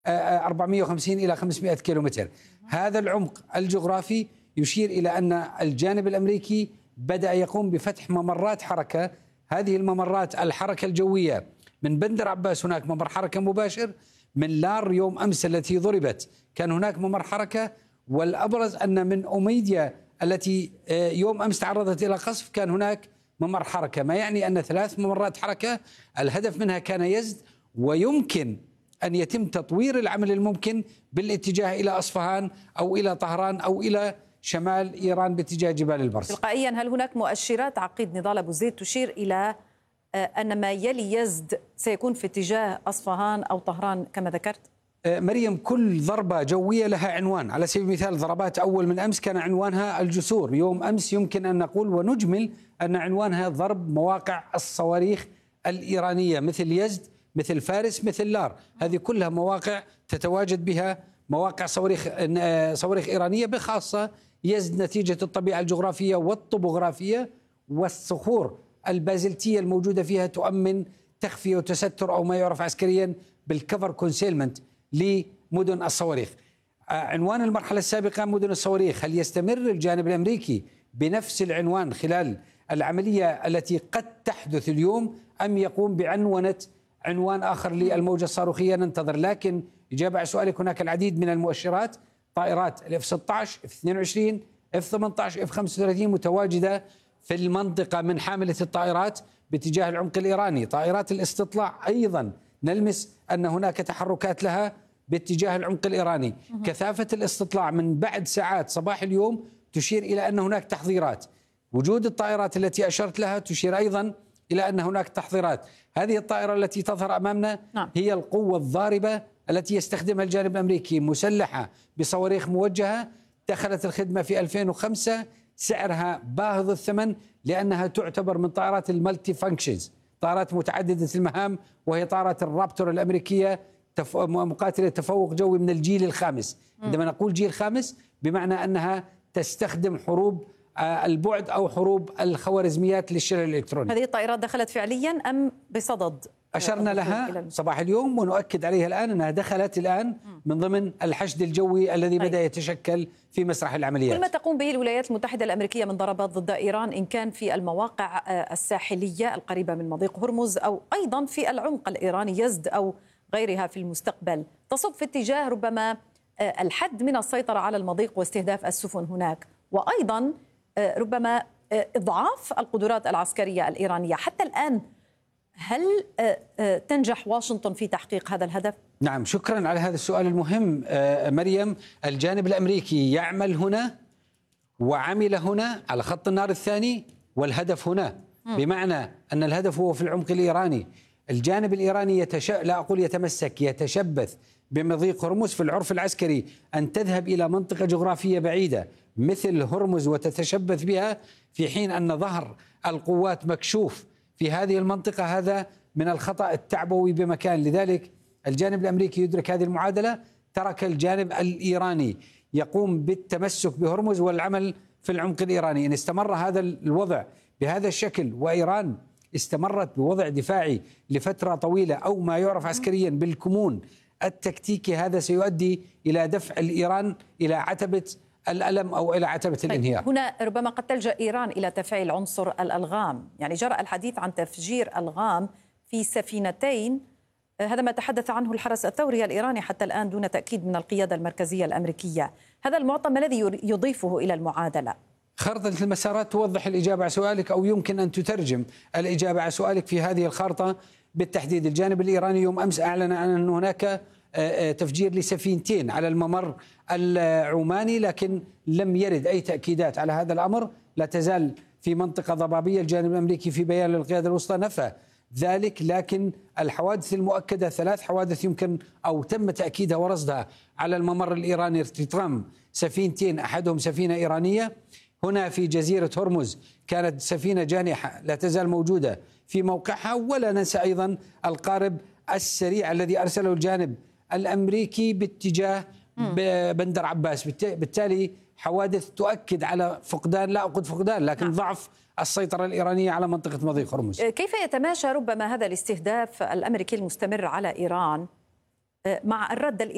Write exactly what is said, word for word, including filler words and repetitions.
أربعمئة وخمسين إلى خمسمئة كيلومتر. هذا العمق الجغرافي يشير إلى أن الجانب الأمريكي بدأ يقوم بفتح ممرات حركة. هذه الممرات الحركة الجوية من بندر عباس هناك ممر حركة مباشر، من لار يوم أمس التي ضربت كان هناك ممر حركة، والأبرز أن من أميديا التي يوم أمس تعرضت إلى قصف كان هناك ممر حركة، ما يعني أن ثلاث ممرات حركة الهدف منها كان يزد، ويمكن أن يتم تطوير العمل الممكن بالاتجاه إلى أصفهان أو إلى طهران أو إلى شمال إيران باتجاه جبال البرز. تلقائيا هل هناك مؤشرات عقيد نضال أبو زيد تشير إلى أن ما يلي يزد سيكون في اتجاه أصفهان أو طهران كما ذكرت؟ مريم، كل ضربة جوية لها عنوان. على سبيل المثال ضربات أول من أمس كان عنوانها الجسور، يوم أمس يمكن أن نقول ونجمل أن عنوانها ضرب مواقع الصواريخ الإيرانية مثل يزد، مثل فارس، مثل لار. هذه كلها مواقع تتواجد بها مواقع صواريخ صواريخ إيرانية، بخاصة يزد نتيجة الطبيعة الجغرافية والطبوغرافية والصخور البازلتية الموجودة فيها تؤمن تخفية وتستر أو ما يعرف عسكريا بالكفر كونسيلمنت لمدن الصواريخ. عنوان المرحلة السابقة مدن الصواريخ، هل يستمر الجانب الأمريكي بنفس العنوان خلال العملية التي قد تحدث اليوم، أم يقوم بعنونة عنوان آخر للموجة الصاروخية؟ ننتظر. لكن إجابة على سؤالك، هناك العديد من المؤشرات. طائرات الاف ستة عشر، اف اثنين وعشرين، اف ثمانية عشر، اف خمسة وثلاثين متواجدة في المنطقة من حاملة الطائرات باتجاه العمق الإيراني. طائرات الاستطلاع أيضا نلمس أن هناك تحركات لها باتجاه العمق الإيراني. كثافة الاستطلاع من بعد ساعات صباح اليوم تشير إلى أن هناك تحضيرات. وجود الطائرات التي أشرت لها تشير أيضا إلى أن هناك تحضيرات. هذه الطائرة التي تظهر أمامنا نعم. هي القوة الضاربة التي يستخدمها الجانب الأمريكي، مسلحة بصواريخ موجهة، دخلت الخدمة في ألفين وخمسة، سعرها باهظ الثمن لأنها تعتبر من طائرات المالتي فانكشنز، طائرات متعددة المهام، وهي طائرات الرابتور الأمريكية تف... مقاتلة تفوق جوي من الجيل الخامس. عندما نقول جيل خامس بمعنى أنها تستخدم حروب البعد أو حروب الخوارزميات للشلل الإلكتروني. هذه الطائرات دخلت فعليا أم بصدد؟ أشرنا لها صباح اليوم ونؤكد عليها الآن أنها دخلت الآن من ضمن الحشد الجوي الذي طيب. بدأ يتشكل في مسرح العمليات. كل ما تقوم به الولايات المتحدة الأمريكية من ضربات ضد إيران، إن كان في المواقع الساحلية القريبة من مضيق هرمز أو أيضا في العمق الإيراني يزد أو غيرها في المستقبل، تصب في اتجاه ربما الحد من السيطرة على المضيق واستهداف السفن هناك، وأيضا ربما إضعاف القدرات العسكرية الإيرانية. حتى الآن هل تنجح واشنطن في تحقيق هذا الهدف؟ نعم، شكرا على هذا السؤال المهم مريم. الجانب الأمريكي يعمل هنا وعمل هنا على خط النار الثاني، والهدف هنا، بمعنى أن الهدف هو في العمق الإيراني. الجانب الإيراني يتش... لا أقول يتمسك، يتشبث بمضيق هرمز في العرف العسكري، أن تذهب إلى منطقة جغرافية بعيدة مثل هرمز وتتشبث بها، في حين أن ظهر القوات مكشوف في هذه المنطقة. هذا من الخطأ التعبوي بمكان. لذلك الجانب الأمريكي يدرك هذه المعادلة، ترك الجانب الإيراني يقوم بالتمسك بهرمز والعمل في العمق الإيراني. إن استمر هذا الوضع بهذا الشكل وإيران استمرت بوضع دفاعي لفترة طويلة أو ما يعرف عسكريا بالكمون التكتيكي، هذا سيؤدي إلى دفع الإيران إلى عتبة الألم أو إلى عتبة طيب الانهيار. هنا ربما قد تلجأ إيران إلى تفعيل عنصر الألغام، يعني جرى الحديث عن تفجير ألغام في سفينتين، هذا ما تحدث عنه الحرس الثوري الإيراني حتى الآن دون تأكيد من القيادة المركزية الأمريكية. هذا المعطى ما الذي يضيفه إلى المعادلة؟ خارطة المسارات توضح الإجابة على سؤالك، أو يمكن أن تترجم الإجابة على سؤالك في هذه الخارطة بالتحديد. الجانب الإيراني يوم أمس أعلن عن أن هناك تفجير لسفينتين على الممر العماني، لكن لم يرد أي تأكيدات على هذا الأمر. لا تزال في منطقة ضبابية. الجانب الأمريكي في بيان للقيادة الوسطى نفى ذلك، لكن الحوادث المؤكدة ثلاث حوادث يمكن أو تم تأكيدها ورصدها على الممر الإيراني ارتطام سفينتين، أحدهم سفينة إيرانية. هنا في جزيرة هرمز كانت سفينة جانحة لا تزال موجودة في موقعها. ولا ننسى أيضا القارب السريع الذي أرسله الجانب الأمريكي باتجاه بندر عباس. بالتالي حوادث تؤكد على فقدان، لا أقول فقدان، لكن ضعف السيطرة الإيرانية على منطقة مضيق هرمز. كيف يتماشى ربما هذا الاستهداف الأمريكي المستمر على إيران مع الرد الإيراني